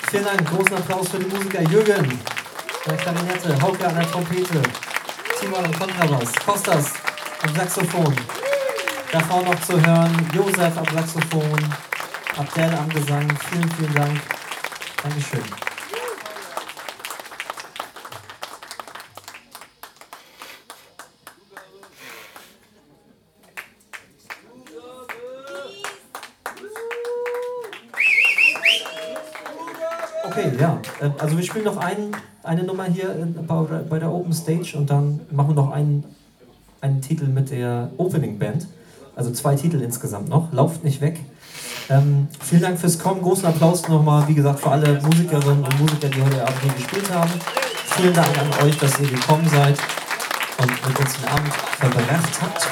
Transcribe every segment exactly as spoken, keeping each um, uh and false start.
Vielen Dank, großen Applaus für die Musiker Jürgen an der Klarinette, Hauke an der Trompete, Timon am Kontrabass, Kostas am Saxophon. Davor noch zu hören Josef am Saxophon, Abdel am Gesang. Vielen, vielen Dank. Dankeschön. Okay, ja. Also wir spielen noch ein, eine Nummer hier bei der Open Stage und dann machen wir noch einen, einen Titel mit der Opening Band. Also zwei Titel insgesamt noch. Lauft nicht weg. Ähm, vielen Dank fürs Kommen. Großen Applaus nochmal, wie gesagt, für alle Musikerinnen und Musiker, die heute Abend hier gespielt haben. Vielen Dank an euch, dass ihr gekommen seid und mit uns den Abend verbracht habt.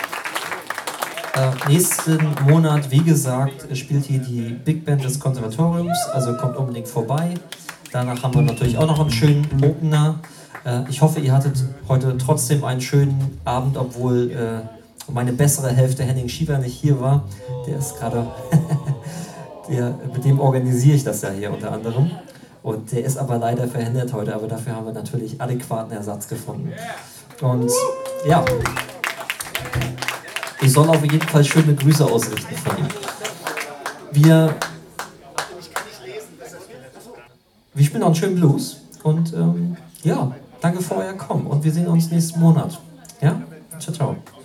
Äh, nächsten Monat, wie gesagt, spielt hier die Big Band des Konservatoriums, also kommt unbedingt vorbei. Danach haben wir natürlich auch noch einen schönen Opener. Äh, ich hoffe, ihr hattet heute trotzdem einen schönen Abend, obwohl äh, meine bessere Hälfte Henning Schieber nicht hier war. Der ist gerade, der, mit dem organisiere ich das ja hier unter anderem. Und der ist aber leider verhindert heute, aber dafür haben wir natürlich adäquaten Ersatz gefunden. Und ja, ich soll auf jeden Fall schöne Grüße ausrichten von ihm. Wir, wir spielen noch einen schönen Blues und ähm, ja, danke für euer Kommen und wir sehen uns nächsten Monat. Ja? Ciao, ciao.